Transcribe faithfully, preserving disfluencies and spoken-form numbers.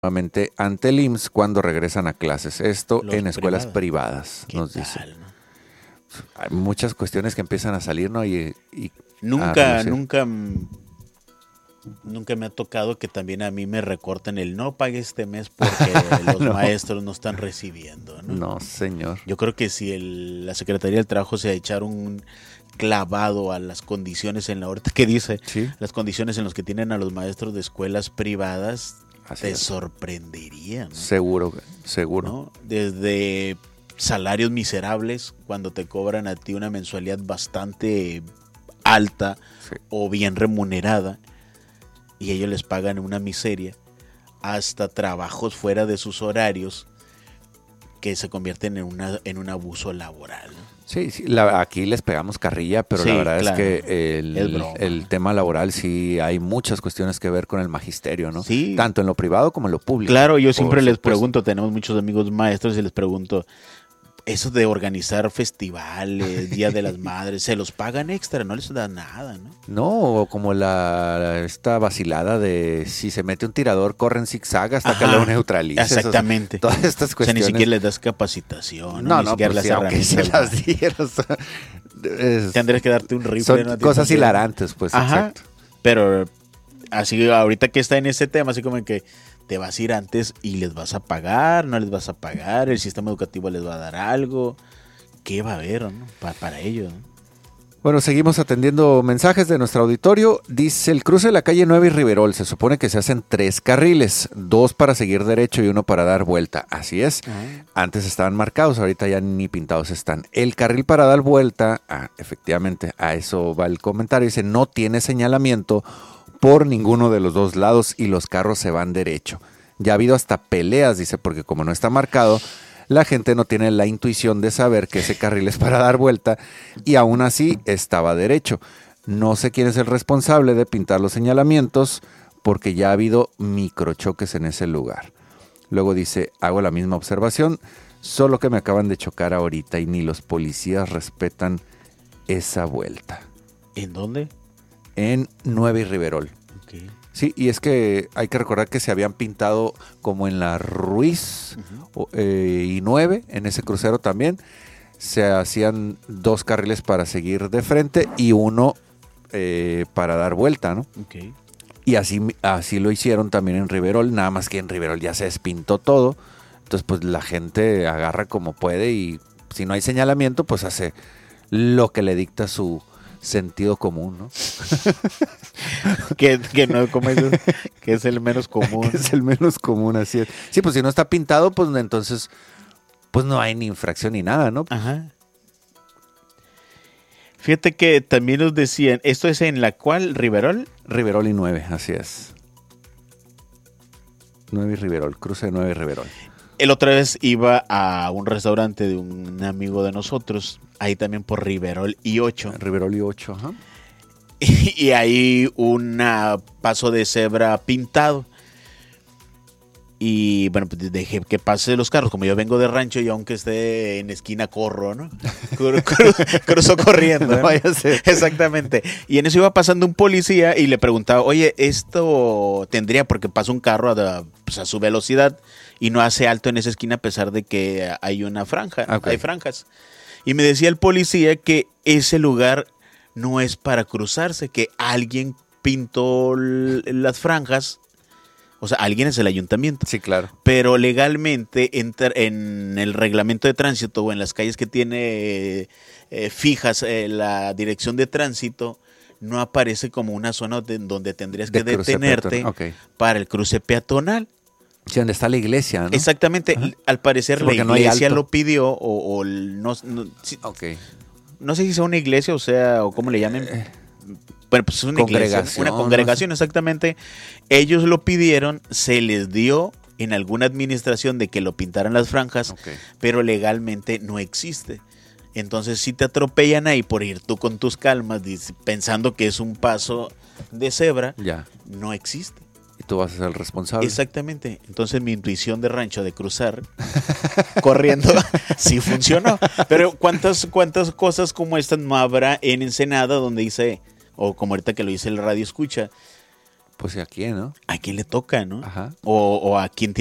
nuevamente ante el I M S S cuando regresan a clases. Esto Los en escuelas privadas. privadas, ¿Qué nos tal, dice. no? Hay muchas cuestiones que empiezan a salir, ¿no? Y, y Nunca, a nunca, mm, nunca me ha tocado que también a mí me recorten el no pague este mes porque los No. maestros no están recibiendo, ¿no? No, señor. Yo creo que si el, la Secretaría del Trabajo se echara un clavado a las condiciones en la ahorita que dice, Sí. las condiciones en las que tienen a los maestros de escuelas privadas, Así te es. sorprendería, ¿no? Seguro, seguro. ¿No? Desde salarios miserables, cuando te cobran a ti una mensualidad bastante alta Sí. o bien remunerada, y ellos les pagan una miseria, hasta trabajos fuera de sus horarios que se convierten en, una, en un abuso laboral, ¿no? Sí, sí, la- aquí les pegamos carrilla, pero Sí, la verdad claro. es que el, Es broma. el tema laboral sí hay muchas cuestiones que ver con el magisterio, ¿no? Sí. Tanto en lo privado como en lo público. Claro, yo por siempre les supuesto. pregunto, tenemos muchos amigos maestros y les pregunto, eso de organizar festivales, Día de las Madres, ¿se los pagan extra? No les da nada, ¿no? No, o como la esta vacilada de si se mete un tirador, corre en zigzag hasta que Ajá, lo neutralices. exactamente. O sea, todas estas O sea, cuestiones. ni siquiera les das capacitación, No, ni no, siquiera pues las sí, aunque se herramientas. las dieras. es- Tendrías que darte un rifle. son ¿no? A ti cosas también. hilarantes, pues, Ajá, exacto. pero así ahorita que está en ese tema, así como que te vas a ir antes y les vas a pagar, no les vas a pagar, el sistema educativo les va a dar algo. ¿Qué va a haber, no? Pa- para ellos, ¿no? Bueno, seguimos atendiendo mensajes de nuestro auditorio. Dice, el cruce de la calle nueve y Riverol, se supone que se hacen tres carriles, dos para seguir derecho y uno para dar vuelta. Así es. Ajá. Antes estaban marcados, ahorita ya ni pintados están. El carril para dar vuelta, ah, efectivamente, a eso va el comentario, dice, no tiene señalamiento por ninguno de los dos lados y los carros se van derecho. Ya ha habido hasta peleas, dice, porque como no está marcado, la gente no tiene la intuición de saber que ese carril es para dar vuelta y aún así estaba derecho. No sé quién es el responsable de pintar los señalamientos porque ya ha habido microchoques en ese lugar. Luego dice, hago la misma observación, solo que me acaban de chocar ahorita y ni los policías respetan esa vuelta. ¿En dónde? En nueve y Riverol. Ok. Sí, y es que hay que recordar que se habían pintado como en la Ruiz Ujú. o- eh, y nueve, en ese crucero también. Se hacían dos carriles para seguir de frente y uno eh, para dar vuelta, ¿no? Ok. Y así, así lo hicieron también en Riverol, nada más que en Riverol ya se despintó todo. Entonces, pues la gente agarra como puede y si no hay señalamiento, pues hace lo que le dicta su sentido común, ¿no? que, que no, como dices, que es el menos común. Es el menos común, así es. Sí, pues si no está pintado, pues entonces pues no hay ni infracción ni nada, ¿no? Ajá. Fíjate que también nos decían, esto es en la cual, Riverol. Riverol y nueve, así es. nueve y Riverol, cruce de nueve y Riverol. El otra vez iba a un restaurante de un amigo de nosotros, ahí también por Riverol y ocho. Riverol y ocho, ajá. Y hay un paso de cebra pintado. Y bueno, pues dejé que pase los carros. Como yo vengo de rancho y aunque esté en esquina corro, ¿no? Cru- cru- Cruzo corriendo. No ¿no? vaya a ser. Exactamente. Y en eso iba pasando un policía y le preguntaba, oye, esto tendría, porque pasa un carro a, pues, a su velocidad y no hace alto en esa esquina a pesar de que hay una franja, Ok. hay franjas. Y me decía el policía que ese lugar no es para cruzarse, que alguien pintó l- las franjas. O sea, alguien es el ayuntamiento. Sí, claro. Pero legalmente enter- en el reglamento de tránsito o en las calles que tiene eh, fijas eh, la dirección de tránsito, no aparece como una zona de- donde tendrías que De cruce detenerte peatonal, ok. para el cruce peatonal. Sí, donde está la iglesia, ¿no? Exactamente. Ajá. Al parecer Sí, la porque no hay iglesia alto. lo pidió o, o el- no, no, si- Ok. no sé si sea una iglesia o sea, o cómo le llamen. Bueno, pues es una iglesia, Congregación, una congregación, exactamente. Ellos lo pidieron, se les dio en alguna administración de que lo pintaran las franjas, Ok. pero legalmente no existe. Entonces, si te atropellan ahí por ir tú con tus calmas, dice- pensando que es un paso de cebra, Ya. no existe. Y tú vas a ser el responsable. Exactamente. Entonces, mi intuición de rancho de cruzar corriendo sí funcionó. Pero ¿cuántas, cuántas cosas como estas no habrá en Ensenada donde dice, o como ahorita que lo dice el radio escucha, Pues ¿y a quién, no? ¿A quién le toca, no? Ajá. O, o a quién